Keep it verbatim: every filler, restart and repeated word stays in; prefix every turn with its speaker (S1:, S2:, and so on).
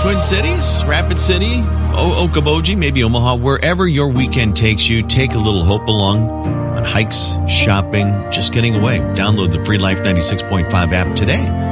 S1: Twin Cities, Rapid City, o- Okoboji, maybe Omaha, wherever your weekend takes you, take a little hope along on hikes, shopping, just getting away. Download the free Life ninety-six point five app today.